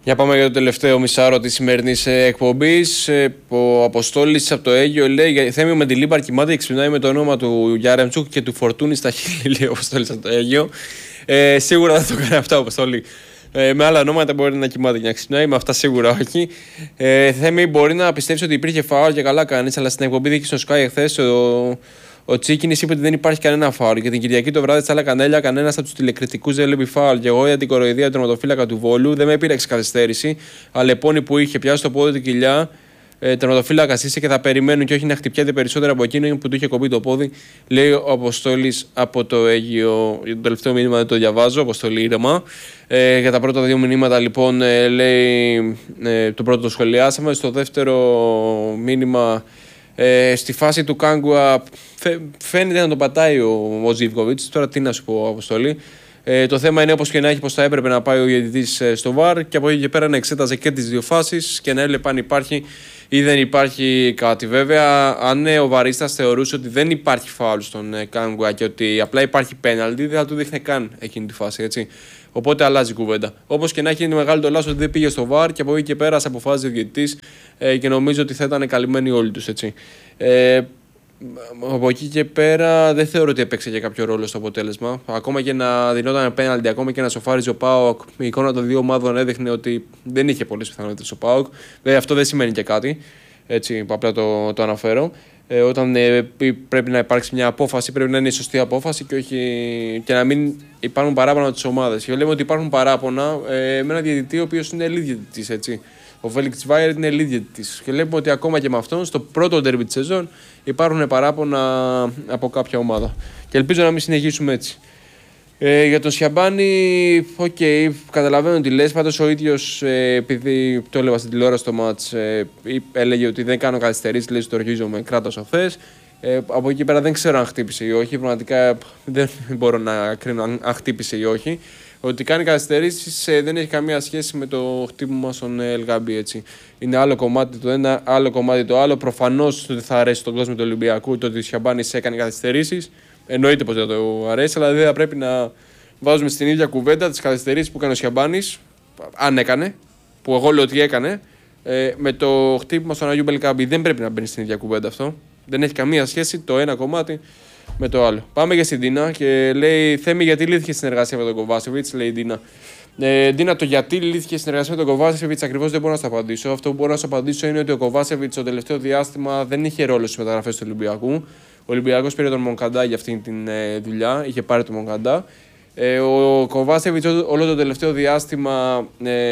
Για πάμε για το τελευταίο μισάρο της σημερινής εκπομπής. Ο Αποστόλης από το Αίγυο λέει: Θέμη με τη Λίμπαρ κοιμάται και ξυπνάει με το όνομα του Γιάρεμτσουκ και του Φορτούνη στα χείλη. Λέει ο Αποστόλης από το Αίγυο. Σίγουρα δεν το κάνει αυτό ο Αποστόλη. Με άλλα ονόματα μπορεί να κοιμάται και να ξυπνάει, με αυτά σίγουρα όχι. Θέμη, μπορεί να πιστεύει ότι υπήρχε φάουλ και καλά κάνει, αλλά στην εκπομπή δίκη στο Sky εχθές ο Τσίκινης είπε ότι δεν υπάρχει κανένα φάουλ. Και την Κυριακή το βράδυ στα άλλα κανέλια, κανένα από του τηλεκριτικούς δεν βλέπει φάουλ. Και εγώ για την κοροϊδία του τερματοφύλακα του Βόλου δεν με πήραξε καθυστέρηση. Αλλά επώνυ που είχε πιάσει το πόδι του κοιλιά, τερματοφύλακα είσαι και θα περιμένουν και όχι να χτυπιάται περισσότερο από εκείνο που του είχε κοπεί το πόδι. Λέει ο Αποστόλης από το Αίγυο. Για το τελευταίο μήνυμα δεν το διαβάζω, Αποστολή ήρεμα. Για τα πρώτα δύο μηνύματα λοιπόν λέει το πρώτο το σχολιάσαμε. Στο δεύτερο μήνυμα. Στη φάση του Κάγκουα φαίνεται να τον πατάει ο Ζίβκοβιτς. Τώρα τι να σου πω, Αποστολή. Το θέμα είναι όπως και να έχει πως θα έπρεπε να πάει ο διαιτητής στο ΒΑΡ και από εκεί και πέρα να εξέταζε και τις δύο φάσεις και να έβλεπε αν υπάρχει ή δεν υπάρχει κάτι. Βέβαια, αν ο βαρίστας θεωρούσε ότι δεν υπάρχει φάουλ στον Κάγκουα και ότι απλά υπάρχει πέναλτι, δεν θα του δείχνει καν εκείνη τη φάση. Έτσι. Οπότε αλλάζει η κουβέντα. Όπως και να έχει, είναι μεγάλο το λάθος ότι δεν πήγε στο ΒΑΡ και από εκεί και πέρα σε αποφάσισε ο διαιτητής και νομίζω ότι θα ήταν καλυμμένοι όλοι τους. Έτσι. Από εκεί και πέρα δεν θεωρώ ότι έπαιξε για κάποιο ρόλο στο αποτέλεσμα. Ακόμα και να δινόταν πέναλτι, ακόμα και να σοφάριζε ο ΠΑΟΚ, η εικόνα των δύο ομάδων έδειχνε ότι δεν είχε πολλές πιθανότητες ο ΠΑΟΚ. Βέβαια, αυτό δεν σημαίνει και κάτι. Έτσι, απλά το αναφέρω. Όταν πρέπει να υπάρξει μια απόφαση, πρέπει να είναι η σωστή απόφαση και, όχι, και να μην υπάρχουν παράπονα από τις ομάδες. Και λέμε ότι υπάρχουν παράπονα με έναν διαιτητή ο οποίος είναι lead διαιτητής, έτσι. Ο Φέλιξ Τσβάιερ είναι lead διαιτητής. Και λέμε ότι ακόμα και με αυτόν, στο πρώτο ντέρμπι της σεζόν, υπάρχουν παράπονα από κάποια ομάδα. Και ελπίζω να μην συνεχίσουμε έτσι. Για τον Σιαμπάνη, καταλαβαίνω τι λες. Πάντως ο ίδιος, επειδή το έλεγα στην τηλεόραση στο μάτς, έλεγε ότι δεν κάνω καθυστερήσεις, λέει το οργίζομαι, κράτος οχθές. Από εκεί πέρα δεν ξέρω αν χτύπησε ή όχι. Πραγματικά δεν μπορώ να κρίνω αν χτύπησε ή όχι. Ότι κάνει καθυστερήσεις δεν έχει καμία σχέση με το χτύπημα στον Ελγάμπη. Έτσι. Είναι άλλο κομμάτι το ένα, άλλο κομμάτι το άλλο. Προφανώς δεν θα αρέσει στον κόσμο του Ολυμπιακού το ότι ο Σιαμπάνης έκανε καθυστερήσεις. Εννοείται πως δεν το αρέσει, αλλά δεν θα πρέπει να βάζουμε στην ίδια κουβέντα τις καθυστερήσεις που έκανε ο Σιαμπάνης, αν έκανε, που εγώ λέω ότι έκανε, με το χτύπημα στον Αγίου Μπελκάμπη. Δεν πρέπει να μπαίνει στην ίδια κουβέντα αυτό. Δεν έχει καμία σχέση το ένα κομμάτι με το άλλο. Πάμε για στην Τίνα και λέει: Θέμη, γιατί λύθηκε η συνεργασία με τον Κοβάσεβιτς, λέει η Τίνα. Τίνα, το γιατί λύθηκε η συνεργασία με τον Κοβάσεβιτς ακριβώς δεν μπορώ να σου απαντήσω. Αυτό που μπορώ να σου απαντήσω είναι ότι ο Κοβάσεβιτς το τελευταίο διάστημα δεν είχε ρόλο στις μεταγραφές του Ολυμπιακού. Ο Ολυμπιακός πήρε τον Μονκαντά για αυτήν την δουλειά, είχε πάρει τον Μονκαντά. Ο Κοβάσεβιτς όλο το τελευταίο διάστημα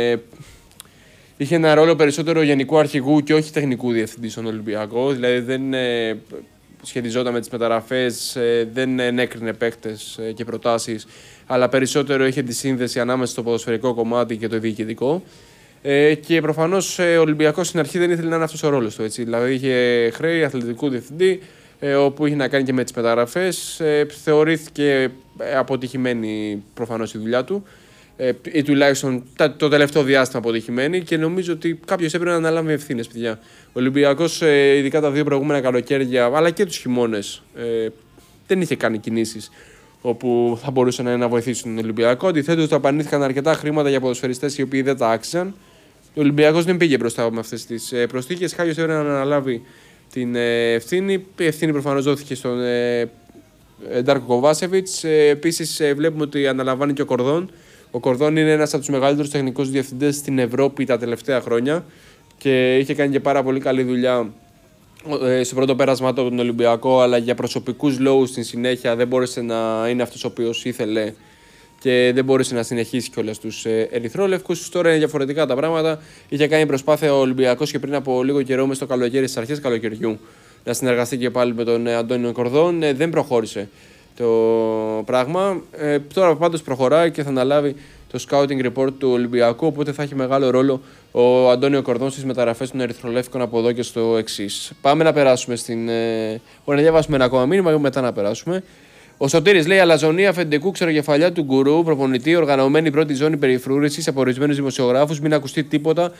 είχε ένα ρόλο περισσότερο γενικού αρχηγού και όχι τεχνικού διευθυντή στον Ολυμπιακό. Δηλαδή δεν σχετιζόταν με τις μεταγραφές, δεν ενέκρινε παίκτες και προτάσεις, αλλά περισσότερο είχε τη σύνδεση ανάμεσα στο ποδοσφαιρικό κομμάτι και το διοικητικό. Και προφανώς ο Ολυμπιακός στην αρχή δεν ήθελε να είναι αυτός ο ρόλος του. Έτσι. Δηλαδή είχε χρέη αθλητικού διευθυντή, όπου είχε να κάνει και με τις μεταγραφές. Θεωρήθηκε αποτυχημένη προφανώς η δουλειά του, ή τουλάχιστον το τελευταίο διάστημα αποτυχημένη, και νομίζω ότι κάποιος έπρεπε να αναλάβει ευθύνες, παιδιά. Ο Ολυμπιακός, ειδικά τα δύο προηγούμενα καλοκαίρια, αλλά και τους χειμώνες, δεν είχε κάνει κινήσεις όπου θα μπορούσαν να βοηθήσουν τον Ολυμπιακό. Αντιθέτως, δαπανήθηκαν αρκετά χρήματα για ποδοσφαιριστές οι οποίοι δεν τα άξιζαν. Ο Ολυμπιακός δεν πήγε μπροστά με αυτές τις προσθήκες. Κάποιος έπρεπε να αναλάβει την ευθύνη. Η ευθύνη προφανώς δόθηκε στον Ντάρκο Κοβάσεβιτς. Επίσης, βλέπουμε ότι αναλαμβάνει και ο Κορδόν. Ο Κορδόν είναι ένας από τους μεγαλύτερους τεχνικούς διευθυντές στην Ευρώπη τα τελευταία χρόνια και είχε κάνει και πάρα πολύ καλή δουλειά στο πρώτο πέρασμα του από τον Ολυμπιακό, αλλά για προσωπικούς λόγους στην συνέχεια δεν μπόρεσε να είναι αυτός ο οποίος ήθελε και δεν μπόρεσε να συνεχίσει κιόλας τους ερυθρόλευκους. Τώρα είναι διαφορετικά τα πράγματα. Είχε κάνει προσπάθεια ο Ολυμπιακός και πριν από λίγο καιρό, μες στο καλοκαίρι, στις αρχές καλοκαιριού, να συνεργαστεί και πάλι με τον Αντώνιο Κορδόν. Δεν προχώρησε το πράγμα. Τώρα πάντως προχωράει και θα αναλάβει το scouting report του Ολυμπιακού, οπότε θα έχει μεγάλο ρόλο ο Αντώνιο Κορδόν στις μεταγραφές των ερυθρολεύκων από εδώ και στο εξής. Πάμε να περάσουμε να διαβάσουμε ένα ακόμα μήνυμα και μετά να περάσουμε. Ο Σωτήρης λέει: Αλαζονία αφεντικού ξεροκεφαλιά του γκουρού, προπονητή, οργανωμένη πρώτη ζώνη περιφρούρησης από ορισμένους δημοσιογράφους, μην ακουστεί τίποτα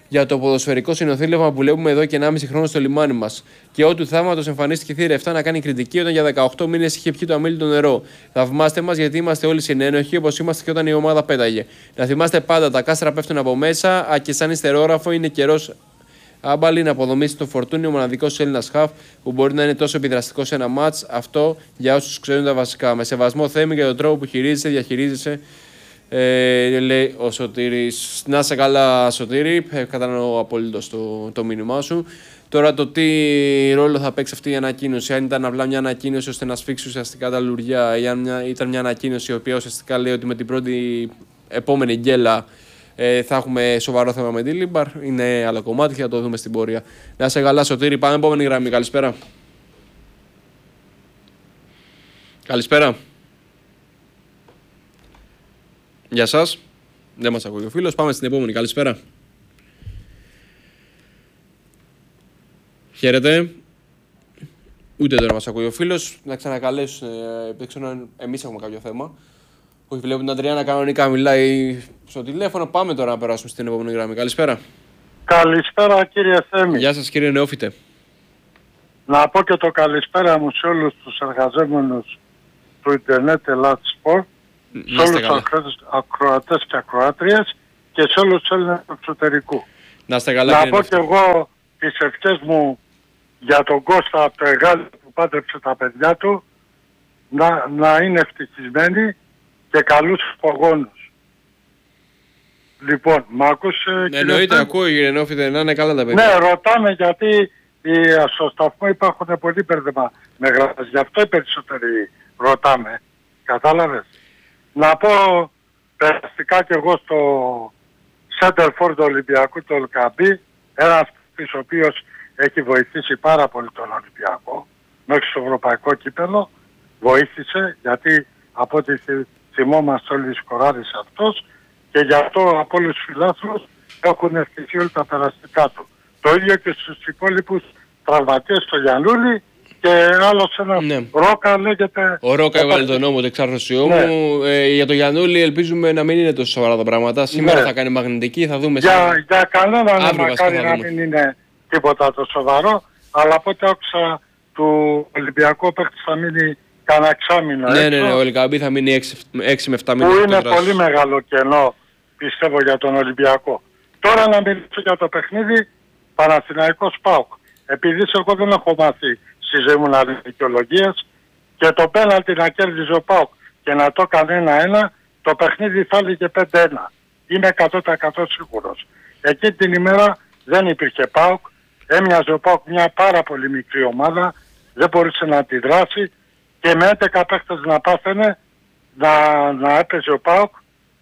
για το ποδοσφαιρικό συνοθήλευμα που βλέπουμε εδώ και 1,5 χρόνο στο λιμάνι μας. Και ό,τι θαύματος εμφανίστηκε η θύρα 7 να κάνει κριτική όταν για 18 μήνες είχε πιει το αμήλυτο νερό. Θαυμάστε μας γιατί είμαστε όλοι συνένοχοι όπως είμαστε και όταν η ομάδα πέταγε. Να θυμάστε πάντα τα κάστρα πέφτουν από μέσα, και σαν ιστερόγραφο είναι καιρός άμπαλη να αποδομήσει το Φορτούνι, ο μοναδικός Έλληνας χαφ που μπορεί να είναι τόσο επιδραστικό σε ένα μάτς. Αυτό για όσους ξέρουν τα βασικά. Με σεβασμό Θέμη για τον τρόπο που διαχειρίζεσαι. Λέει ο Σωτήρης. Να σε καλά, Σωτήρη. Κατανοώ απολύτως το μήνυμά σου. Τώρα το τι ρόλο θα παίξει αυτή η ανακοίνωση, αν ήταν απλά μια ανακοίνωση ώστε να σφίξει ουσιαστικά τα λουριά, ή αν ήταν μια ανακοίνωση η οποία ουσιαστικά λέει ότι με την πρώτη επόμενη γκέλα θα έχουμε σοβαρό θέμα με τη Λίμπαρ, είναι άλλο κομμάτι και θα το δούμε στην πορεία. Να σε καλά, Σωτήρη. Πάμε επόμενη γραμμή. Καλησπέρα. Καλησπέρα. Γεια σας. Δεν μας ακούει ο φίλος. Πάμε στην επόμενη. Καλησπέρα. Χαίρετε. Ούτε τώρα μας ακούει ο φίλος. Να ξανακαλέσουν. Δεν ξέρω αν εμείς έχουμε κάποιο θέμα. Όχι, βλέπω την Αντριάννα κανονικά μιλάει στο τηλέφωνο. Πάμε τώρα να περάσουμε στην επόμενη γραμμή. Καλησπέρα. Καλησπέρα, κύριε Θέμη. Γεια σας, κύριε Νεόφιτε. Να πω και το καλησπέρα μου σε όλους τους εργαζόμενους του Ιντερνετ Ελλάδας Σπορ, σε όλους τους ακροατές και ακροάτριες και σε όλους τους Έλληνες του εξωτερικού. Να είστε καλά, να πω και εγώ τις ευχές μου για τον Κώστα από το Εγάλη που πάντρεψε τα παιδιά του, να είναι ευτυχισμένοι και καλούς απογόνους. Λοιπόν, μ' ακούσε, εννοείται, ακούω, κύριε Νεόφιτε, να είναι καλά τα παιδιά. Ναι, ρωτάμε γιατί στο σταθμό υπάρχουν πολύ μπέρδεμα με γράφες. Γι' αυτό οι περισσότεροι ρωτάμε. Κατάλαβες. Να πω περαστικά και εγώ στο Center for του Ολυμπιακού του Ολκαμπή, ένας ο οποίος έχει βοηθήσει πάρα πολύ τον Ολυμπιακό μέχρι στο ευρωπαϊκό κύπελλο, βοήθησε γιατί από ό,τι θυμόμαστε όλοι σκοράρισε αυτός και γι' αυτό από όλους τους φιλάθλους έχουν ευτυχεί όλοι τα περαστικά του. Το ίδιο και στους υπόλοιπους τραυματίες στο Γιαννούλη και άλλος ένας Ρόκα λέγεται... Ο Ρόκα έβαλε τον νόμο του εξάρθρωσιού μου. Για το Γιαννούλη ελπίζουμε να μην είναι τόσο σοβαρά τα πράγματα. Σήμερα θα κάνει μαγνητική, θα δούμε για κανέναν μακάρι να μην είναι τίποτα το σοβαρό, αλλά από ό,τι άκουσα του Ολυμπιακού παίκτης θα μείνει κανένα εξάμηνο. Ναι, ο Ελκαμπή θα μείνει 6 με 7 μήνες. Που είναι πολύ μεγάλο κενό, πιστεύω, για τον Ολυμπιακό. Τώρα να μιλήσω για το παιχνίδι Παναθηναϊκός ΠΑΟΚ. Επειδή εγώ δεν έχω μάθει στη ζωή μου να δίνω δικαιολογίες και το πέναλτι να κέρδιζε ο ΠΑΟΚ και να το έκανε 1-1, το παιχνίδι θα έλεγε 5-1. Είμαι 100% σίγουρος. Εκεί την ημέρα δεν υπήρχε ΠΑΟΚ, έμοιαζε ο ΠΑΟΚ μια πάρα πολύ μικρή ομάδα, δεν μπορούσε να αντιδράσει και με 11 παίκτες να πάθαινε να έπαιζε ο ΠΑΟΚ,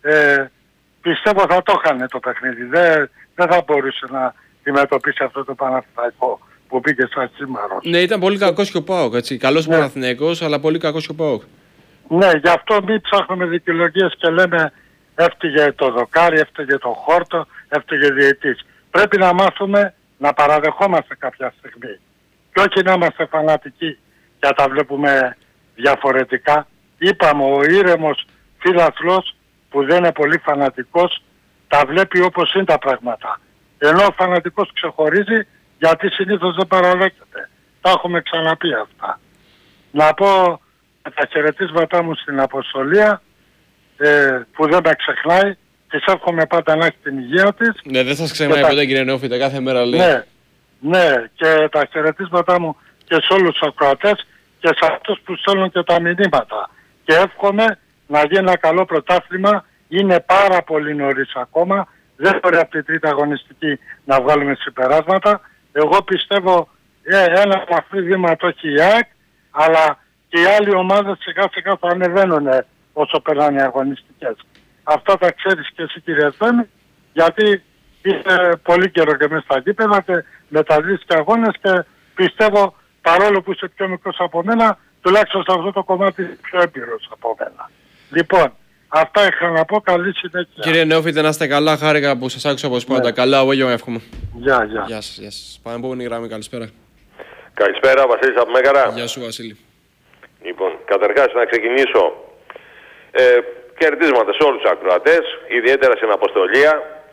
πιστεύω θα το είχανε το παιχνίδι. Δεν θα μπορούσε να αντιμετωπίσει αυτό το Παναθηναϊκό που πήγε σαν σήμερα. Ναι, ήταν πολύ κακός και ο ΠΑΟΚ, έτσι. Καλός Παναθηναϊκός, αλλά πολύ κακός και ο ΠΑΟΚ. Ναι, γι' αυτό μην ψάχνουμε δικαιολογίες και λέμε έφτυγε το δοκάρι, έφτυγε το χόρτο, έφτυγε διαιτής. Πρέπει να μάθουμε να παραδεχόμαστε κάποια στιγμή. Και όχι να είμαστε φανατικοί και να τα βλέπουμε διαφορετικά. Είπαμε, ο ήρεμος φίλαθλος που δεν είναι πολύ φανατικός τα βλέπει όπως είναι τα πράγματα. Ενώ ο φανατικός ξεχωρίζει γιατί συνήθως δεν παραδέχεται. Τα έχουμε ξαναπεί αυτά. Να πω τα χαιρετίσματά μου στην Αποστολία που δεν με ξεχνάει. Της εύχομαι πάντα να έχει την υγεία της. Ναι, δεν σας ξεχνάει ποτέ, κύριε Νεόφιτε, κάθε μέρα λέει. Ναι, και τα χαιρετίσματά μου και σε όλους τους ακροατές και σε αυτούς που στέλνουν και τα μηνύματα. Και εύχομαι να γίνει ένα καλό πρωτάθλημα. Είναι πάρα πολύ νωρίς ακόμα. Δεν μπορεί από την τρίτη αγωνιστική να βγάλουμε συμπεράσματα. Εγώ πιστεύω ένα βαθύ βήμα το έχει η ΑΕΚ, αλλά και οι άλλοι ομάδες σιγά σιγά θα ανεβαίνουν όσο περνάνε οι αγωνιστικές. Αυτά τα ξέρεις και εσύ, κύριε Θέμη, γιατί είσαι πολύ καιρό και μέσα στα γήπεδα και μεταδίδεις και αγώνες και πιστεύω, παρόλο που είσαι πιο μικρός από μένα, τουλάχιστον σε αυτό το κομμάτι είσαι πιο έμπειρος από μένα. Λοιπόν, αυτά είχα να πω. Καλή συνέχεια. Κύριε Νεόφιτε, να είστε καλά. Χάρηκα που σας άκουσα όπως πάντα. Καλά, απόγευμα εύχομαι. Γεια σας. Πάμε επόμενη γραμμή. Καλησπέρα. Καλησπέρα, Βασίλης από Μέγαρα. Γεια σου, Βασίλη. Λοιπόν, καταρχάς να ξεκινήσω χαιρετίσματα σε όλους τους ακροατές, ιδιαίτερα στην Αποστολία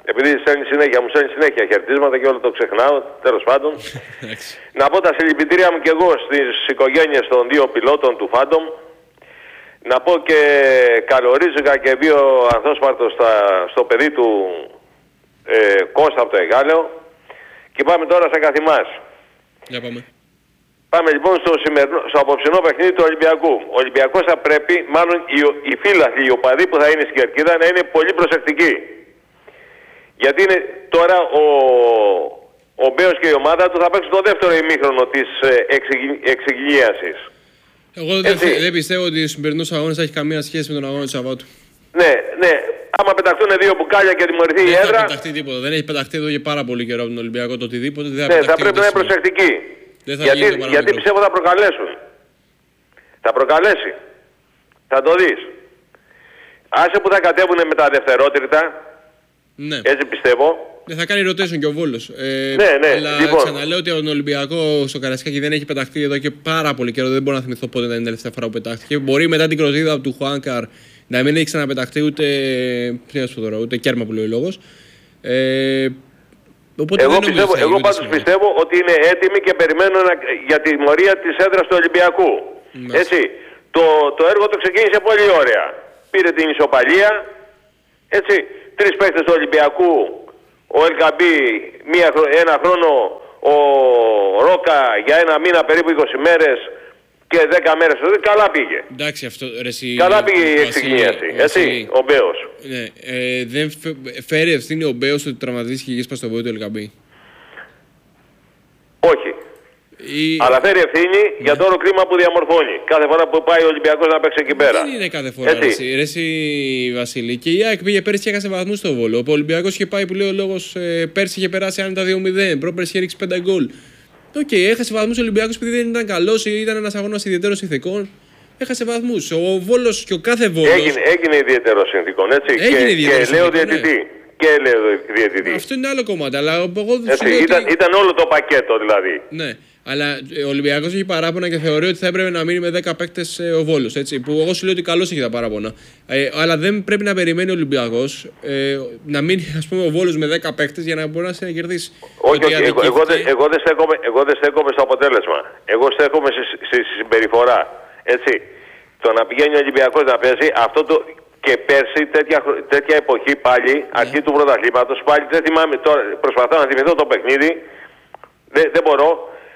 Επειδή μου στέλνει συνέχεια χαιρετίσματα και όλο το ξεχνάω, τέλος πάντων. Να πω τα συλληπιτήριά μου και εγώ στις οικογένειες των δύο πιλότων του Phantom. Να πω και καλορίζηκα και δύο ανθόσπαρτος στο παιδί του Κώστα από το Εγάλεο. Και πάμε τώρα στα καθημάς. Για πάμε. Πάμε λοιπόν στο απόψινό παιχνίδι του Ολυμπιακού. Ο Ολυμπιακός θα πρέπει, μάλλον οι φίλαθλοι, οι οπαδοί που θα είναι στην κερκίδα να είναι πολύ προσεκτικοί. Γιατί είναι τώρα ο Μπέος και η ομάδα του θα παίξουν το δεύτερο ημίχρονο της εξυγίασης. Εγώ δεν πιστεύω ότι ο σημερινός αγώνας θα έχει καμία σχέση με τον αγώνα του Σαββάτου. Ναι. Άμα πεταχτούν δύο μπουκάλια και τιμωρηθεί η έδρα. Δεν θα πεταχτεί τίποτα. Δεν έχει πεταχτεί εδώ και πάρα πολύ καιρό από τον Ολυμπιακό το οτιδήποτε. Θα πρέπει να είναι προσεκτικοί. Γιατί πιστεύω θα προκαλέσουν. Θα προκαλέσει. Θα το δεις. Άσε που θα κατέβουν με τα δευτερότριτα. Ναι. Έτσι πιστεύω. Θα κάνει rotation και ο Βόλος. Ναι. Αλλά λοιπόν, ξαναλέω ότι τον Ολυμπιακό στο Καρασκάκι δεν έχει πεταχτεί εδώ και πάρα πολύ καιρό. Δεν μπορώ να θυμηθώ πότε ήταν η τελευταία φορά που πετάχτηκε. Μπορεί μετά την κροτίδα του Χουάνκαρ να μην έχει ξαναπεταχτεί ούτε κέρμα που λέει ο λόγος. Εγώ πάντως πιστεύω ότι είναι έτοιμοι και περιμένουν για τη τιμωρία της έδρας του Ολυμπιακού. Έτσι. Το έργο το ξεκίνησε πολύ ωραία. Πήρε την ισοπαλία. Έτσι. 3 παίκτες του Ολυμπιακού. Ο Ελκαμπή ένα χρόνο, ο Ρόκα για ένα μήνα περίπου 20 μέρες και 10 μέρες. Καλά πήγε. Εντάξει, αυτό, καλά πήγε η εξυγίαση. Έτσι, ο Μπέος. Ναι, δεν φέρει ευθύνη ο Μπέος ότι τραυματίστηκε και έσπασε το πόδι του Ελκαμπή. Όχι. Αλλά φέρει ευθύνη για το όλο κρίμα που διαμορφώνει. Κάθε φορά που πάει ο Ολυμπιακός να παίξει εκεί πέρα. Δεν είναι κάθε φορά. Ρεσί Βασίλη. Και η ΑΕΚ πήγε πέρσι και έχασε βαθμούς στο Βόλο. Ο Ολυμπιακός είχε πάει που λέει ο λόγος πέρσι είχε περάσει άνετα 2-0. Πρόπερσι είχε ρίξει 5 γκολ. Έχασε βαθμούς ο Ολυμπιακός επειδή δεν ήταν καλός ή ήταν ένας αγώνας ιδιαίτερος συνθηκών. Έχασε βαθμούς. Ο Βόλος και ο κάθε Βόλος. Έγινε ιδιαίτερος συνθηκών, έτσι. Και λέω διαιτητή. Αυτό είναι άλλο κομμάτι. Αλλά εγώ ήταν όλο το πακέτο δηλαδή. Ναι. Αλλά ο Ολυμπιακός έχει παράπονα και θεωρεί ότι θα έπρεπε να μείνει με 10 παίκτες ο Βόλος. Που εγώ σου λέω ότι καλώς έχει τα παράπονα. Αλλά δεν πρέπει να περιμένει ο Ολυμπιακός να μείνει ας πούμε, ο Βόλος με 10 παίκτες για να μπορεί να κερδίσει. Όχι, εγώ δεν στέκομαι στο αποτέλεσμα. Εγώ στέκομαι στη συμπεριφορά. Έτσι. Το να πηγαίνει ο Ολυμπιακός να παίζει αυτό το. Και πέρσι τέτοια εποχή πάλι, αρχή του πρωταθλήματος, πάλι δεν θυμάμαι τώρα, προσπαθώ να θυμηθώ το παιχνίδι, δεν μπορώ,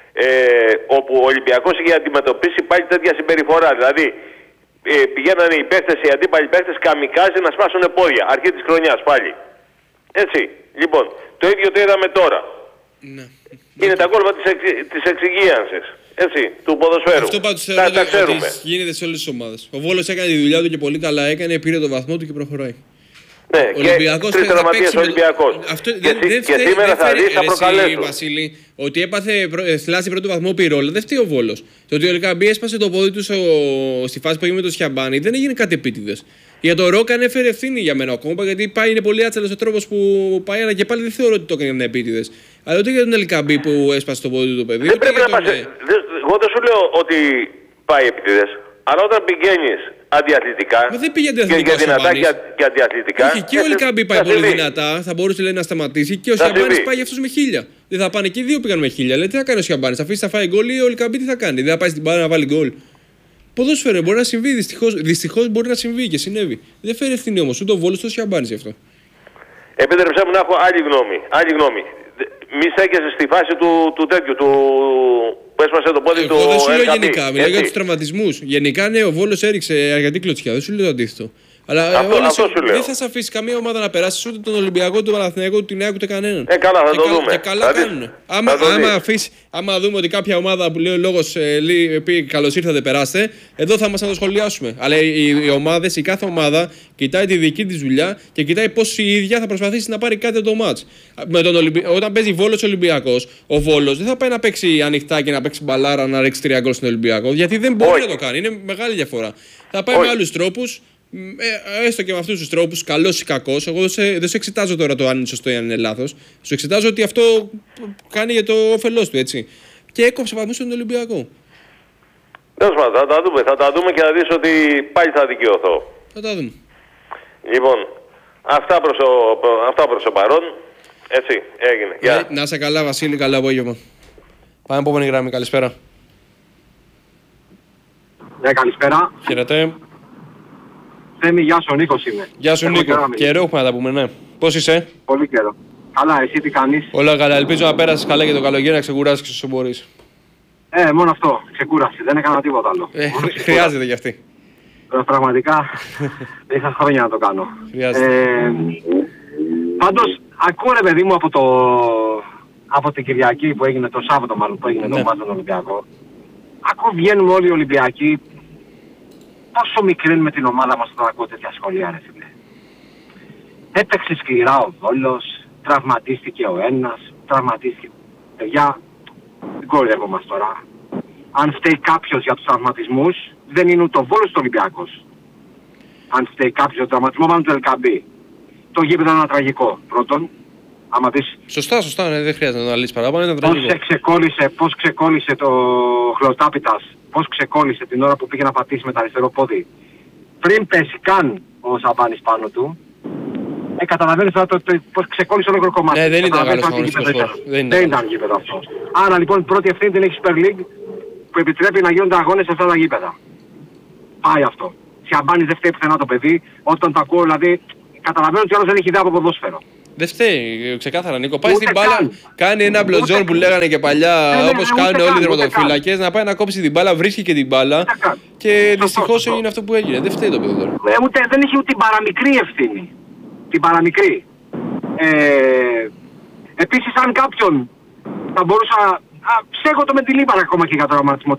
όπου ο Ολυμπιακός είχε αντιμετωπίσει πάλι τέτοια συμπεριφορά. Δηλαδή πηγαίνανε οι παίχτες, οι αντίπαλοι παίχτες καμικάζι να σπάσουν πόδια, αρχή της χρονιάς πάλι. Έτσι, λοιπόν, το ίδιο το είδαμε τώρα. Ναι. Είναι τα κόλπα της εξυγίανσης. Έτσι, του ποδοσφαίρου. Αυτό πάντως θεωρώ ότι γίνεται σε όλες τις ομάδες. Ο Βόλος έκανε τη δουλειά του και πολύ καλά έκανε, πήρε το βαθμό του και προχωράει. Ναι, ο Ολυμπιακός και 3 τερματίες Ολυμπιακός. Και σήμερα θα δεις, θα προκαλέσουν. Βασίλη, ότι έπαθε θλάση πρώτο βαθμό πυρόλα, δεν φταίει ο Βόλος. Το ότι ο Ελκαμπή έσπασε το πόδι του στη φάση που έγινε με το Σιαμπάνι δεν έγινε κάτι επίτηδες. Για τον Ρόκα ανέφερε ευθύνη για μένα ακόμα, γιατί είναι πολύ άτσαλος ο τρόπος που πάει, αλλά και πάλι δεν θεωρώ ότι το έκανε επίτηδες. Αλλά ούτε για τον Ελκαμπή που έσπασε το πόδι του παιδί. Δεν πρέπει να πας. Εγώ δεν σου λέω ότι πάει επίτηδες. Αλλά όταν πηγαίνεις αντιαθλητικά. Μα δεν πήγε αντιαθλητικά. Και δυνατά και αντιαθλητικά. Όχι, και ο Ελκαμπή πάει πολύ δυνατά. Θα μπορούσε λέει, να σταματήσει. Και ο Σιαμπάνης πάει για αυτούς με 1000. Δεν θα πάνε και οι δύο πήγαν με 1000. Λέει τι θα κάνει ο Σιαμπάνης. Θα αφήσει να φάει γκολ ή ο Ελκαμπή τι θα κάνει. Δεν θα πάει στην μπάλα να βάλει γκολ. Ποδόσφαιρο μπορεί να συμβεί. Δυστυχώς μπορεί να συμβεί και συνέβη. Δεν φέρει ευθύνη όμως ούτε ο Βόλος ούτε ο Σιαμπάνης γι' αυτό. Επίτρεψέ μου να έχω άλλη γνώμη. Μη στέκεσαι στη φάση του τέτοιου, που έσπασε το πόδι του. Εγώ δεν σου λέω γενικά, μιλάω για τους τραυματισμούς. Γενικά, ναι, ο Βόλος έριξε αρκετή κλωτσιά, δεν σου λέω το αντίθετο. Αλλά δεν θα σε αφήσει καμία ομάδα να περάσει ούτε τον Ολυμπιακό, τον Παναθηναϊκό, την ΑΕΚ ούτε κανέναν. Καλά, θα το δούμε. Και καλά κάνουν. Άμα δούμε ότι κάποια ομάδα που λέει ο λόγος πει καλώς ήρθατε, περάστε, εδώ θα μας να το σχολιάσουμε. Αλλά οι ομάδες, η κάθε ομάδα κοιτάει τη δική της δουλειά και κοιτάει πώς η ίδια θα προσπαθήσει να πάρει κάτι από το μάτς. Όταν παίζει Βόλος Ολυμπιακός, ο Βόλος δεν θα πάει να παίξει ανοιχτά και να παίξει μπαλάρα να ρίξει 3 γκολ στον Ολυμπιακό, γιατί δεν μπορεί να το κάνει. Είναι μεγάλη διαφορά. Θα πάει με άλλους τρόπους. Έστω και με αυτούς τους τρόπους, καλός ή κακός. Εγώ δεν σε εξετάζω τώρα το αν είναι σωστό ή αν είναι λάθος. Σου εξετάζω ότι αυτό κάνει για το όφελός του, έτσι. Και έκοψε βαθμούς στον Ολυμπιακό. Τέλος πάντων, θα τα δούμε και θα δεις ότι πάλι θα δικαιωθώ. Θα τα δούμε. Λοιπόν, Αυτά προς το παρόν. Έτσι, έγινε. Γεια. Να είσαι καλά, Βασίλη, καλό απόγευμα. Πάμε επόμενη γραμμή, καλησπέρα. Ναι, καλησπέρα. Χαίρετε. Θέμη, γεια σου, ο Νίκος είμαι. Γεια σου, Νίκο. Καιρό έχουμε να τα πούμε, ναι. Πώς είσαι? Πολύ καιρό. Καλά, εσύ τι κάνεις? Όλα καλά. Ελπίζω να πέρασεις καλά και το καλοκαίρι, να ξεκουράσεις όσο μπορείς. Μόνο αυτό. Ξεκούραση. Δεν έκανα τίποτα άλλο. Χρειάζεται κι αυτή. Πραγματικά είχα χρόνια να το κάνω. Χρειάζεται. Πάντως, ακούω ρε παιδί μου από την Κυριακή που έγινε, το Σάββατο μάλλον που έγινε το μάτς στον Ολυμπιακό. Ακούω βγαίνουμε όλοι οι Ολυμπιακοί. Πόσο μικρύνουμε την ομάδα μας όταν ακούω τέτοια σχόλια ρε φίλε. Έπαιξε σκληρά ο Βόλος, τραυματίστηκε ο ένας, τραυματίστηκε. Παιδιά, δεν κορεύω τώρα. Αν φταίει κάποιος για τους τραυματισμούς, δεν είναι ούτε ο Βόλος ούτε ο Ολυμπιακός. Αν φταίει κάποιος για τον τραυματισμό, πάνω του Ελκαμπή. Το γήπεδο είναι τραγικό. Πρώτον, άμα δεις... Σωστά, ναι, δεν χρειάζεται να το αναλύσεις παραπάνω, ήταν τραγικό. Πώς ξεκόλλησε το Χλωτάπιτας, πώς ξεκόλλησε την ώρα που πήγε να πατήσει με το αριστερό πόδι. Πριν πέσει καν ο Σαμπάνης πάνω του, καταλαβαίνεις τώρα πώς ξεκόλλησε όλο το κομμάτι. Ναι, δεν ήταν καλός αγωνιστικός χώρος. Δεν ήταν γήπεδο αυτό. Άρα λοιπόν πρώτη ευθύνη την έχει Super League που επιτρέπει να γίνονται αγώνες σε αυτά τα γήπεδα. Πάει αυτό. Σαμπάνης δεν φταίει πουθενά το παιδί, όταν το ακούω δηλαδή καταλαβαίνω ότι άλλος δεν έχει ιδέα από ποδόσφαιρο. Δεν φταίει, ξεκάθαρα Νίκο. Πάει στην μπάλα, κάνει ένα μπλοτζόν που λέγανε και παλιά, όπως κάνουν όλοι οι τερματοφύλακες, να πάει να κόψει την μπάλα, βρίσκει και την μπάλα. Και δυστυχώς έγινε αυτό που έγινε. Δεν φταίει το παιδί τώρα. Δεν έχει ούτε την παραμικρή ευθύνη. Την παραμικρή. Επίσης, αν κάποιον θα μπορούσα. Ψέχω το με τη Λίβαρα ακόμα και για το τραυματισμό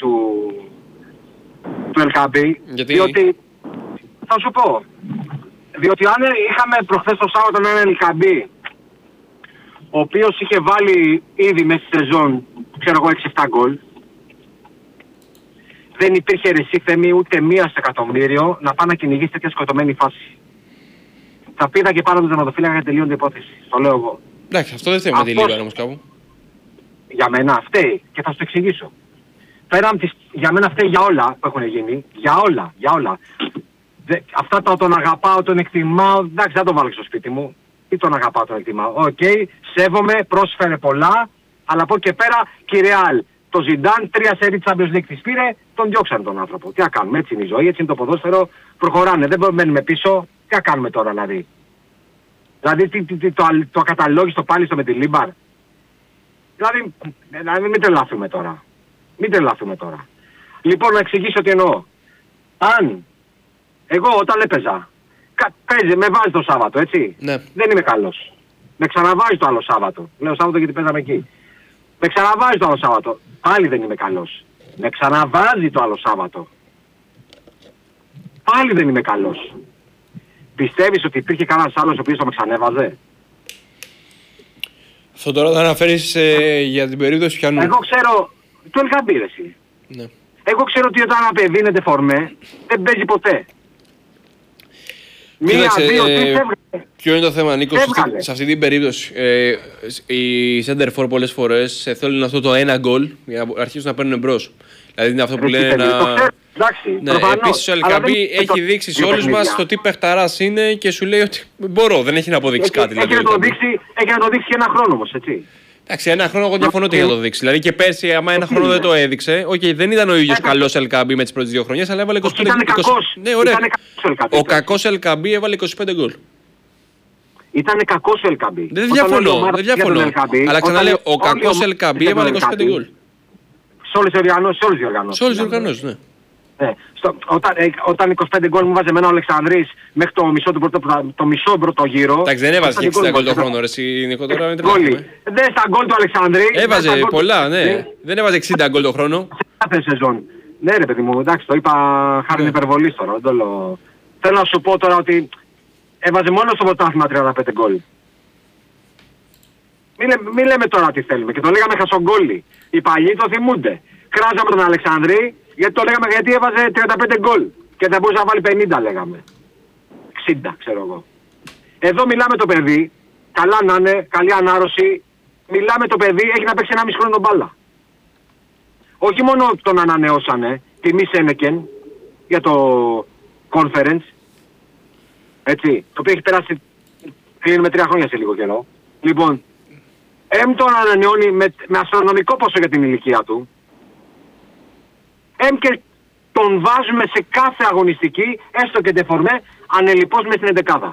του Ελκαμπή. Διότι. Θα σου πω. Διότι αν είχαμε προχθές το Σάββατο έναν Ελκαμπή, ο οποίος είχε βάλει ήδη μέσα στη σεζόν, ξέρω εγώ, 6-7 γκολ, δεν υπήρχε ρεσί Θέμη ούτε μία σε εκατομμύριο να πάει να κυνηγήσει τέτοια σκοτωμένη φάση. Θα πήγα και πάνω τον τερματοφύλακα για τελείωνε την υπόθεση. Το λέω εγώ. Εντάξει, αυτό δεν θέλει με τη Λίβαρα όμως κάπου. Για μένα φταίει και θα σου το εξηγήσω. Για μένα φταίει για όλα που έχουν γίνει. Για όλα. Αυτά τον αγαπάω, τον εκτιμάω. Εντάξει, δεν τον βάλω στο σπίτι μου. Ή τον αγαπάω, τον εκτιμάω. Οκ, σέβομαι, πρόσφερε πολλά. Αλλά από εκεί και πέρα, Κυρεάλ, το Ζιντάν, 3 σερί Champions League της πήρε, τον διώξαν τον άνθρωπο. Τι να κάνουμε, έτσι είναι η ζωή, έτσι είναι το ποδόσφαιρο. Προχωράνε, δεν μένουμε πίσω. Τι να κάνουμε τώρα δηλαδή. Δηλαδή το ακαταλόγιστο πάλι στο με τη Λίμπαρ. Δηλαδή μην τρελάθουμε τώρα. Λοιπόν, να εξηγήσω τι εννοώ. Αν εγώ όταν έπαιζα, παίζει, με βάζει το Σάββατο, έτσι. Ναι. Δεν είμαι καλός. Με ξαναβάζει το άλλο Σάββατο. Λέω Σάββατο γιατί παίζαμε εκεί. Με ξαναβάζει το άλλο Σάββατο. Πάλι δεν είμαι καλός. Με ξαναβάζει το άλλο Σάββατο. Πάλι δεν είμαι καλός. Πιστεύεις ότι υπήρχε κανένας άλλος ο οποίος θα με ξανέβαζε? Αυτό τώρα θα αναφέρεις για την περίπτωση πιανού. Εγώ ξέρω, το Ελκαμπή ρε εσύ. Ναι. Εγώ ξέρω ότι όταν ένα παιδί είναι δεφορμέ, δεν παίζει ποτέ. Κοίταξε, 1, 2, 3 έβγαλε. ποιο είναι το θέμα, Νίκο, σε αυτή την περίπτωση. Οι center for πολλές φορές θέλουν αυτό το ένα γκολ για να αρχίσουν να παίρνουν μπρος. Δηλαδή είναι αυτό που λένε να... Ναι, επίσης ο Ελκαμπή έχει δείξει σε όλους μας το τι παιχταράς είναι και σου λέει ότι μπορώ, δεν έχει να αποδείξει κάτι. Έχει να το δείξει και ένα χρόνο όμως, έτσι. Εντάξει, ένα χρόνο εγώ διαφωνώ ότι για να το δείξει. Δηλαδή και πέρσι, άμα ένα χρόνο δεν το έδειξε, δεν ήταν ο ίδιος καλός Ελκαμπή με τις πρώτες 2 χρονιές, αλλά έβαλε 25 γκολ. Ήταν κακός. Ναι, ωραία. Ο κακός Ελκαμπή έβαλε 25 γκολ. Ήταν κακός ο Ελκαμπή. Δεν διαφωνώ. Αλλά ξαναλέω, ο κακός Ελκαμπή έβαλε 25 γκολ. Σε όλες τις οργανώσεις. Ναι. Όταν 25 γκολ μου βάζει εμένα ο Αλεξανδρής μέχρι το μισό πρώτο γύρο. Εντάξει, δεν έβαζε 60 γκολ το χρόνο, ρε Νίκο, τώρα μην τρελαθούμε. Δεν στα γκολ του Αλεξανδρή. Έβαζε πολλά, ναι. Δεν έβαζε 60 γκολ το χρόνο. Σε κάθε σεζόν. Ναι ρε παιδί μου, εντάξει, το είπα χάρη υπερβολής τώρα. Θέλω να σου πω τώρα ότι έβαζε μόνο στο πρωτάθλημα 35 γκολ. Μην λέμε τώρα τι θέλουμε και το λέγαμε χασογκόλι. Οι παλιοί το θυμούνται. Κράζαμε τον Αλεξανδρή γιατί το λέγαμε γιατί έβαζε 35 γκολ και δεν μπορούσε να βάλει 50 λέγαμε. 60 ξέρω εγώ. Εδώ μιλάμε το παιδί, καλά να είναι, καλή ανάρρωση, μιλάμε το παιδί, έχει να παίξει 1,5 χρόνο μπάλα. Όχι μόνο τον ανανεώσανε, τιμή Σένεκεν για το conference, έτσι, το οποίο έχει περάσει κλείνει με 3 χρόνια σε λίγο καιρό. Λοιπόν, τον ανανεώνει με αστρονομικό ποσό για την ηλικία του. Και τον βάζουμε σε κάθε αγωνιστική, έστω και ντεφορμέ, ανελιπώς μες στην εντεκάδα.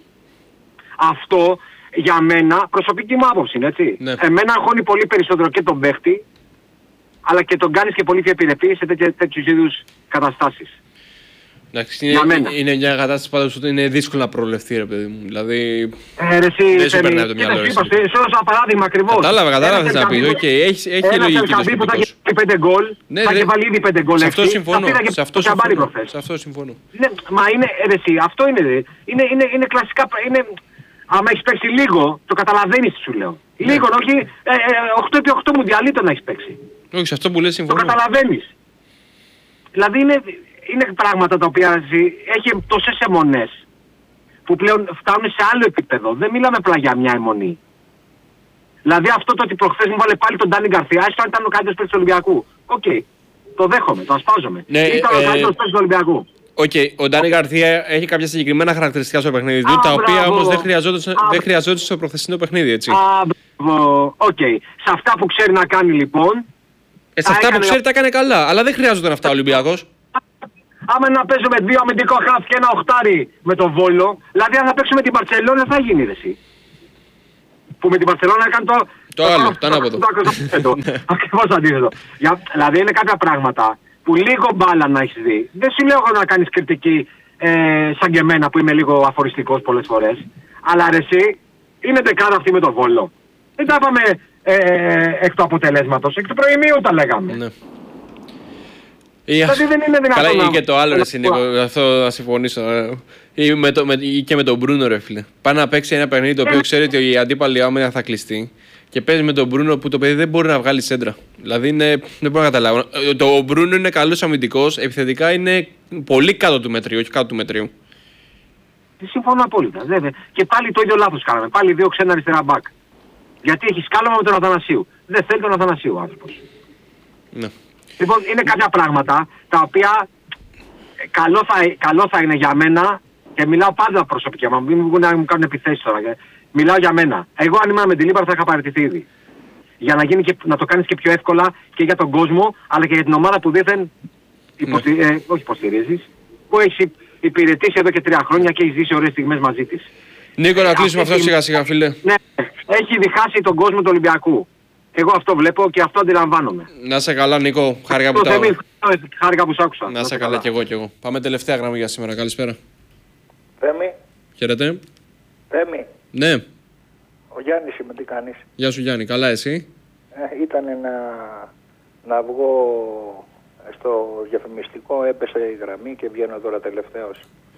Αυτό για μένα, προσωπική μου άποψη είναι, έτσι. Ναι. Εμένα αγχώνει πολύ περισσότερο και τον παίχτη, αλλά και τον κάνεις και πολύ πιο επιρρεπή σε τέτοιους είδους καταστάσεις. Εντάξει, είναι μια κατάσταση πάντως ότι είναι δύσκολο να προληφθεί, ρε παιδί μου. Δηλαδή. Δεν σου περνάει από το μυαλό. Σου έδωσα ένα παράδειγμα ακριβώς. Κατάλαβα τι να πει. Έχει λογική το σκεπτικό. Θα έχει 5 γκολ. Θα έχει βάλει ήδη 5 γκολ. Σε αυτό συμφωνώ. Σε αυτό συμφωνώ. Μα είναι εσύ, αυτό είναι. Είναι κλασικά. Άμα έχεις παίξει λίγο, το καταλαβαίνεις τι σου λέω. Λίγο, όχι 8x8 μουντιαλίτο να έχεις παίξει. Όχι, σε αυτό που λες συμφωνώ. Το καταλαβαίνεις. Δηλαδή είναι πράγματα τα οποία έχει τόσες αιμονές που πλέον φτάνουν σε άλλο επίπεδο. Δεν μιλάμε απλά για μια αιμονή. Δηλαδή αυτό το ότι προχθές μου βάλε πάλι τον Ντάνι Γκαρθία, έστω αν ήταν ο καλύτερος παίκτης του Ολυμπιακού. Οκ. Το δέχομαι, το ασπάζομαι. Ναι, ήταν ο καλύτερος παίκτης του Ολυμπιακού. Ο Ντάνι Γκαρθία έχει κάποια συγκεκριμένα χαρακτηριστικά στο παιχνίδι του, τα οποία όμως δεν χρειαζόταν στο προχθεσινό παιχνίδι, έτσι. Οκ. Σε αυτά που ξέρει να κάνει λοιπόν. Σε αυτά που ξέρει τα έκανε καλά, αλλά δεν χρειάζονταν αυτά ο Ολυμπιακός. Άμα να παίζουμε 2 αμυντικό χαφ και 1 οχτάρι με τον Βόλο, δηλαδή αν θα παίξουμε την Μπαρσελόνα θα γίνει εσύ. Που με την Μπαρσελόνα έκανε το άλλο, το ανάποδο. Ακριβώς αντίθετο. Δηλαδή είναι κάποια πράγματα που λίγο μπάλα να έχεις δει. Δεν σου λέω εγώ να κάνεις κριτική σαν και εμένα που είμαι λίγο αφοριστικός πολλές φορές. Αλλά ρε εσύ, είναι δεκάδα αυτή με τον Βόλο. Δεν τα είπαμε εκ του αποτελέσματος, εκ του προημίου τα λέγαμε. Ναι. Δηλαδή δεν είναι δυνατόν. Καλά, ή και το άλλο, ρε Νίκο, αυτό θα συμφωνήσω. Ή και με τον Μπρούνο, ρε φίλε. Πάει να παίξει ένα παιχνίδι το οποίο ξέρει ότι η αντίπαλη άμυνα θα κλειστεί και παίζει με τον Μπρούνο που το παιδί δεν μπορεί να βγάλει σέντρα. Δηλαδή δεν μπορώ να καταλάβω. Το Μπρούνο είναι καλός αμυντικός, επιθετικά είναι πολύ κάτω του μετρίου, όχι κάτω του μετρίου. Συμφωνώ απόλυτα. Βέβαια. Και πάλι το ίδιο λάθος κάναμε. Πάλι 2 ξένα αριστερά μπακ. Γιατί έχει σκάλωμα με τον Αθανασίου. Δεν θέλει τον Αθανασίου ο άνθρωπος. Ναι. Λοιπόν, είναι κάποια πράγματα τα οποία καλό θα είναι για μένα και μιλάω πάντα προσωπικά, μα μην μου κάνουν επιθέσεις τώρα. Μιλάω για μένα. Εγώ αν ήμουν με την Λίμπαρα θα είχα παραιτηθεί ήδη. Για να, γίνει και, να το κάνεις και πιο εύκολα και για τον κόσμο, αλλά και για την ομάδα που δήθεν όχι υποστηρίζεις, που έχει υπηρετήσει εδώ και 3 χρόνια και έχει ζήσει ωραίες στιγμές μαζί της. Νίκο, να κλείσουμε αυτό σιγά σιγά, φίλε. Ναι, έχει διχάσει τον κόσμο του Ολυμπιακού. Εγώ αυτό βλέπω και αυτό αντιλαμβάνομαι. Να σε καλά, Νίκο. Χάρηκα που σ' άκουσα. Να σε καλά κι εγώ. Πάμε τελευταία γραμμή για σήμερα. Καλησπέρα. Θέμη. Χαίρετε. Θέμη. Ναι. Ο Γιάννης είμαι, τι κάνεις? Γεια σου Γιάννη, καλά εσύ? Ήταν να βγω στο διαφημιστικό, έπεσε η γραμμή και βγαίνω τώρα τελευταίος.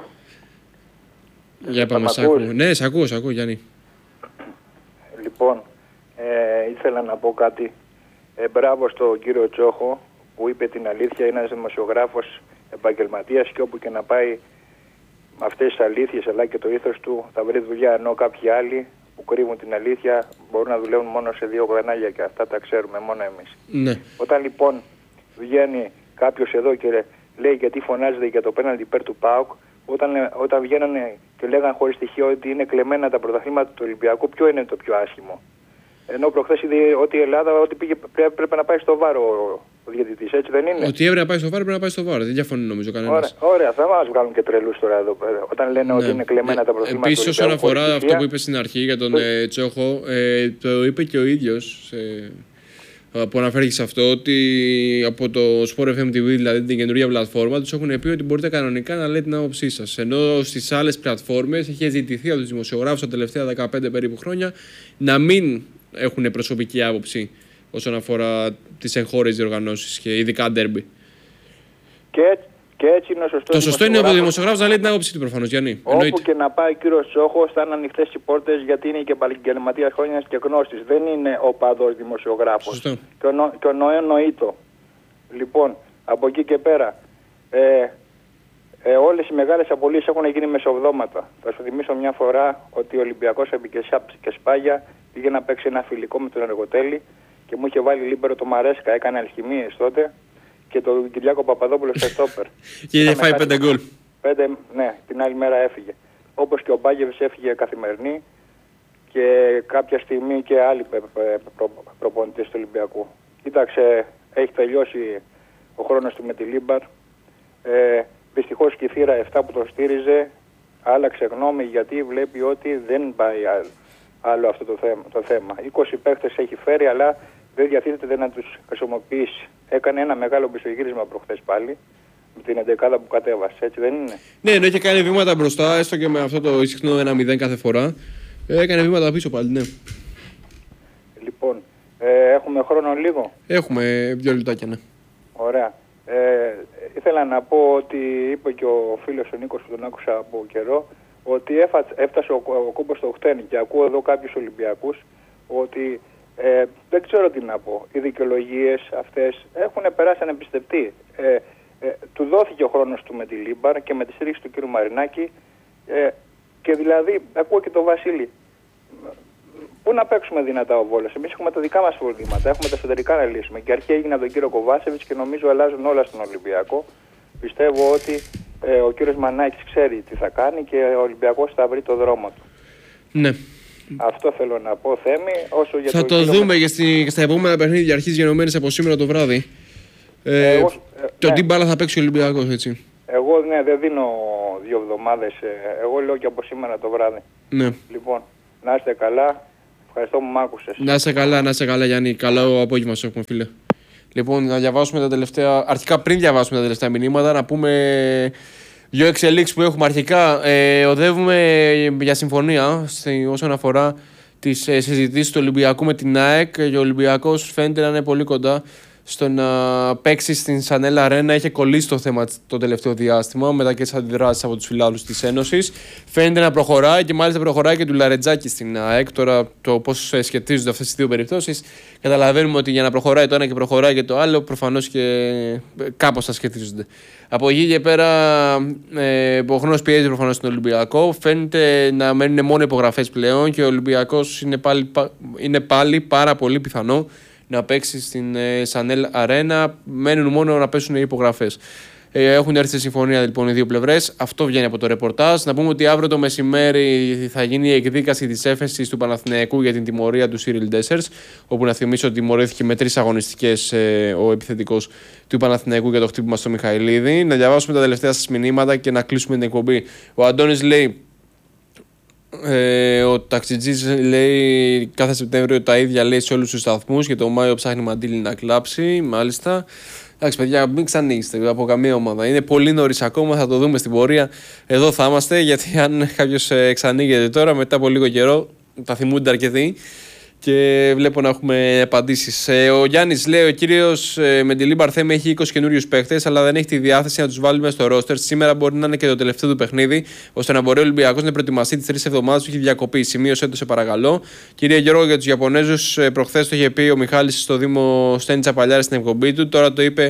Για πάμε, σ' ακούω. Ναι, σ' ακούω Γιάννη. Λοιπόν, ήθελα να πω κάτι. Μπράβο στον κύριο Τσόχο που είπε την αλήθεια, είναι ένας δημοσιογράφος επαγγελματίας και όπου και να πάει με αυτές τις αλήθειες αλλά και το ήθος του θα βρει δουλειά, ενώ κάποιοι άλλοι που κρύβουν την αλήθεια μπορούν να δουλεύουν μόνο σε 2 γρανάγια και αυτά τα ξέρουμε μόνο εμείς. Ναι. Όταν λοιπόν βγαίνει κάποιος εδώ και λέει γιατί φωνάζεται για το πέναλτι υπέρ του ΠΑΟΚ, όταν βγαίνανε και λέγανε χωρίς στοιχείο ότι είναι κλεμμένα τα πρωταθλήματα του Ολυμπιακού, ποιο είναι το πιο άσχημο? Ενώ προχθές είδε ότι η Ελλάδα πρέπει να πάει στο ΒΑΡ ο διαιτητής, έτσι δεν είναι? Ότι έπρεπε να πάει στο ΒΑΡ, πρέπει να πάει στο ΒΑΡ. Δεν διαφωνεί νομίζω κανένας. Ωραία, θα μας βγάλουν και τρελούς τώρα εδώ πέρα. Όταν λένε ότι είναι κλεμμένα τα πρωταθλήματα του Ολυμπιακού. Επίσης, όσον αφορά αυτό που είπε στην αρχή για τον Τσόχο, το είπε και ο ίδιος. Που αναφέρει σε αυτό ότι από το Sport FM TV, δηλαδή την καινούργια πλατφόρμα, τους έχουν πει ότι μπορείτε κανονικά να λέτε την άποψή σας. Ενώ στις άλλες πλατφόρμες έχει ζητηθεί από τους δημοσιογράφους τα τελευταία 15 περίπου χρόνια να μην έχουν προσωπική άποψη όσον αφορά τις εγχώριες διοργανώσεις και ειδικά ντέρμπι. Και έτσι είναι ο σωστός. Το σωστό είναι ο δημοσιογράφος να λέει την άποψή του προφανώς, Γιάννη. Όπου και να πάει ο κύριος Τσόχος θα είναι ανοιχτές οι πόρτες γιατί είναι και επαγγελματίας χρόνια και γνώστης. Δεν είναι ο παδός δημοσιογράφος. Σωστό. Και ο εννοείτο. Λοιπόν, από εκεί και πέρα, όλες οι μεγάλες απολύσεις έχουν γίνει μεσοβδόματα. Θα σου θυμίσω μια φορά ότι ο Ολυμπιακός επί και Σπάγια πήγε να παίξει ένα φιλικό με τον Εργοτέλη και μου είχε βάλει λίμπερο το Μαρέσκα, έκανε αλχημίες τότε. Και τον Κυριάκο Παπαδόπουλο στο στόπερ. Και είχε φάει 5 γκολ. 5, ναι, την άλλη μέρα έφυγε. Όπως και ο Μπάγεβης έφυγε καθημερινή, και κάποια στιγμή και άλλοι προπονητές του Ολυμπιακού. Κοίταξε, έχει τελειώσει ο χρόνος του με τη Λίμπαρ. Δυστυχώς και η θύρα 7 που το στήριζε άλλαξε γνώμη, γιατί βλέπει ότι δεν πάει άλλο αυτό το θέμα. 20 παίκτες έχει φέρει, αλλά δεν διαθέτεται να τους χρησιμοποιήσει. Έκανε ένα μεγάλο πισωγύρισμα προχθές πάλι, με την 11 που κατέβασε, έτσι δεν είναι? Ναι, ενώ είχε κάνει βήματα μπροστά, έστω και με αυτό το συχνό 1-0 κάθε φορά. Έκανε βήματα πίσω πάλι, ναι. Λοιπόν, έχουμε χρόνο λίγο? Έχουμε 2 λεπτάκια, ναι. Ωραία. Ήθελα να πω ότι είπε και ο φίλος ο Νίκος που τον άκουσα από καιρό, ότι έφτασε ο κόμπος στο χτένι, και ακούω εδώ κάποιους Ολυμπιακούς ότι δεν ξέρω τι να πω. Οι δικαιολογίες αυτές έχουν περάσει ανεπιστευτεί. Του δόθηκε ο χρόνος του με τη Λίμπαρ και με τη στήριξη του κ. Μαρινάκη, και δηλαδή ακούω και τον Βασίλη. Πού να παίξουμε δυνατά ο Βόλος? Εμείς έχουμε τα δικά μας προβλήματα, έχουμε τα εσωτερικά να λύσουμε. Και αρχή έγινε από τον κύριο Κοβάσεβιτς και νομίζω αλλάζουν όλα στον Ολυμπιακό. Πιστεύω ότι ο κύριος Μανάκης ξέρει τι θα κάνει και ο Ολυμπιακός θα βρει το δρόμο του. Ναι. Αυτό θέλω να πω, Θέμη. Όσο για θα το δούμε και στα επόμενα παιχνίδια, αρχής γενομένης από σήμερα το βράδυ. Το τι μπάλα θα παίξει ο Ολυμπιακός, έτσι. Εγώ ναι, δεν δίνω 2 εβδομάδες. Εγώ λέω και από σήμερα το βράδυ. Ναι. Λοιπόν, να είστε καλά. Ευχαριστώ που μ' άκουσες. Να είσαι καλά, Γιάννη. Καλό απόγευμα σου έχουμε, φίλε. Λοιπόν, να διαβάσουμε τα τελευταία. Αρχικά, πριν διαβάσουμε τα τελευταία μηνύματα, να πούμε 2 εξελίξεις που έχουμε. Αρχικά, οδεύουμε για συμφωνία όσον αφορά τις συζητήσεις του Ολυμπιακού με την ΑΕΚ. Και ο Ολυμπιακός φαίνεται να είναι πολύ κοντά στο να παίξει στην Σανέλ Αρένα. Είχε κολλήσει το θέμα το τελευταίο διάστημα μετά και τις αντιδράσεις από τους φιλάθλους της Ένωσης. Φαίνεται να προχωράει και μάλιστα προχωράει και του Λαρετζάκη στην ΑΕΚ. Τώρα το πώς σχετίζονται αυτές τις 2 περιπτώσεις, καταλαβαίνουμε ότι για να προχωράει το ένα και προχωράει και το άλλο, προφανώς και κάπως θα σχετίζονται. Από εκεί και πέρα, ο χρόνος πιέζει προφανώς στον Ολυμπιακό. Φαίνεται να μένουν μόνο υπογραφές πλέον και ο Ολυμπιακός είναι πάλι πάρα πολύ πιθανό να παίξει στην Σανέλ Αρένα. Μένουν μόνο να πέσουν οι υπογραφές. Έχουν έρθει σε συμφωνία λοιπόν οι 2 πλευρές. Αυτό βγαίνει από το ρεπορτάζ. Να πούμε ότι αύριο το μεσημέρι θα γίνει η εκδίκαση της έφεσης του Παναθηναϊκού για την τιμωρία του Σίριλ Ντέσσερς. Όπου να θυμίσω ότι τιμωρήθηκε με 3 αγωνιστικές ο επιθετικός του Παναθηναϊκού για το χτύπημα στο Μιχαηλίδη. Να διαβάσουμε τα τελευταία σας μηνύματα και να κλείσουμε την εκπομπή. Ο Αντώνης λέει. Ο ταξιτζής λέει κάθε Σεπτέμβριο τα ίδια λέει σε όλους τους σταθμούς και το Μάιο ψάχνει μαντήλι να κλάψει. Μάλιστα. Εντάξει, παιδιά, μην ξανοίγεστε από καμία ομάδα. Είναι πολύ νωρίς ακόμα, θα το δούμε στην πορεία. Εδώ θα είμαστε, γιατί αν κάποιος εξανοίγεται τώρα, μετά από λίγο καιρό, τα θυμούνται αρκετοί. Και βλέπω να έχουμε απαντήσεις. Ο Γιάννης λέει: ο κύριος με τη Λίμπαρ Θέμη έχει 20 καινούριους παίχτες, αλλά δεν έχει τη διάθεση να τους βάλει μέσα στο ρόστερ. Σήμερα μπορεί να είναι και το τελευταίο του παιχνίδι, ώστε να μπορεί ο Ολυμπιακός να προετοιμαστεί τις 3 εβδομάδες που έχει διακοπεί. Σημείωσέ το, σε παρακαλώ. Κύριε Γιώργο, για τους Ιαπωνέζους, προχθές το είχε πει ο Μιχάλης στο Δήμο Στένιτσα Παλιάρη στην εκπομπή του. Τώρα το είπε.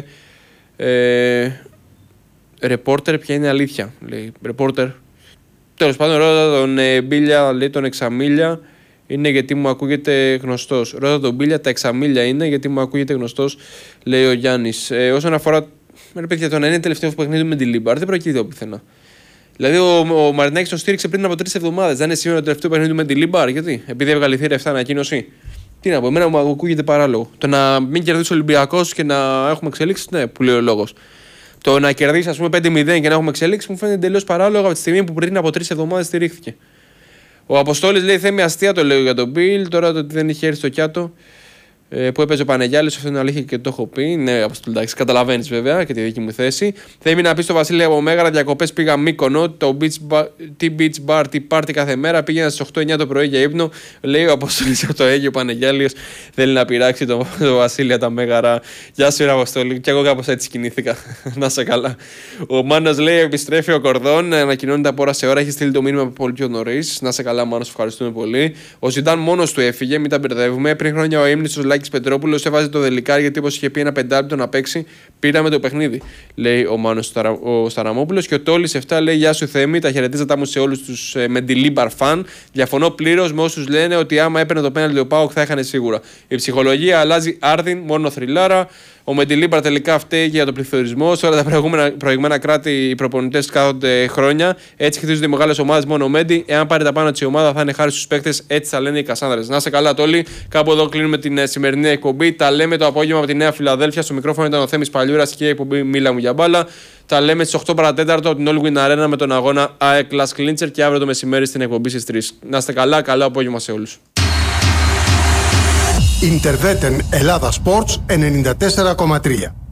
Ρεπόρτερ, ποια είναι αλήθεια, λέει. Ρεπόρτερ. Τέλος πάντων, ρώτα τον Μπίλια, λέει τον Εξαμίλια. Είναι γιατί μου ακούγεται γνωστός. Ρώτα τον Μπίλια, τα Εξαμίλια είναι γιατί μου ακούγεται γνωστός, λέει ο Γιάννης. Όσον αφορά. Ρε παιδιά, το να είναι τελευταίο παιχνίδι με τη Λίμπαρ δεν προκύπτει από πουθενά. Δηλαδή, ο Μαρινάκης τον στήριξε πριν από 3 εβδομάδες. Δεν είναι σήμερα το τελευταίο παιχνίδι με τη Λίμπαρ. Γιατί? Επειδή έβγαλε θύρα 7 ανακοίνωση. Τι να πω, εμένα μου ακούγεται παράλογο. Το να μην κερδίσει ο Ολυμπιακός και να έχουμε εξελίξει, ναι, που λέει ο λόγος. Το να κερδίσει, ας πούμε, 5-0 και να έχουμε εξελίξει μου φαίνεται τελείως παράλογο από τη στιγμή που πριν από 3 εβδομάδες στηρίχθηκε. Ο Αποστόλης λέει: Θέμη αστεία το λέω για τον Μπιλ. Τώρα το ότι δεν είχε έρθει στο Κιάτο που έπαιζε ο Πανεγιάλης, αυτό είναι αλήθεια και το έχω πει. Ναι, Αποστόλη, εντάξει, καταλαβαίνεις βέβαια και τη δική μου θέση. Θέμη να πει στο Βασίλη από Μέγαρα: διακοπές πήγα Μύκονο. Τι beach bar, τι πάρτι κάθε μέρα. Πήγαινα στις 8-9 το πρωί για ύπνο. Λέει ο Αποστόλης από το Αίγιο Πανεγιάλης. Θέλει να πειράξει το Βασίλη τα Μέγαρα. Γεια σου, Αποστόλη. Και εγώ κάπως έτσι κινήθηκα. Να σε καλά. Ο Μάνος λέει: επιστρέφει ο Κορδόν. Ανακοινώνεται από ώρα σε ώρα. Έχει στείλει το μήνυμα πολύ πιο νωρίς. Να σε καλά, Μάνος, ευχαριστούμε πολύ. Ο Ζιντάν μόνος του έφυγε, μην τα μπερδεύουμε. Πριν χρόνια ο ύμνης του Λάκης Πετρόπουλος έβαζε το δελικάρι γιατί όπως είχε πει ένα 5 λεπτό να παίξει. Πήραμε το παιχνίδι, λέει ο Μάνος ο Σταραμόπουλος. Και ο Τόλης 7 λέει: γεια σου Θέμη, τα χαιρετίσματά μου σε όλους τους Μεντιλίμπαρ φαν. Διαφωνώ πλήρως με όσους λένε ότι άμα έπαιρνε το πέναλτι ο ΠΑΟΚ θα έχανε σίγουρα. Η ψυχολογία αλλάζει άρδιν, μόνο θρυλάρα. Ο Μεντιλίμπαρ τελικά φταίει για τον πληθωρισμό. Σε όλα τα προηγούμενα κράτη οι προπονητές κάθονται χρόνια. Έτσι χτίζονται οι μεγάλες ομάδες μόνο ο Μέντι. Εάν πάρει τα πάνω της η ομάδα θα είναι χάρη στους παίκτες. Έτσι θα λένε οι Κασάνδρες. Να είστε καλά, Τόλι. Κάπου εδώ κλείνουμε την σημερινή εκπομπή. Τα λέμε το απόγευμα από τη Νέα Φιλαδέλφια. Στο μικρόφωνο ήταν ο Θέμης Παλιούρας και η εκπομπή Μίλα μου για μπάλα. Τα λέμε στις 8 παρατέταρτο από την All Win Arena με τον αγώνα ΑΕΚ Las Clincher και αύριο το μεσημέρι στην εκπομπή στις 3. Να είστε καλά, καλό απόγευμα σε όλους. Interveten Ελλάδα Sports 94,3.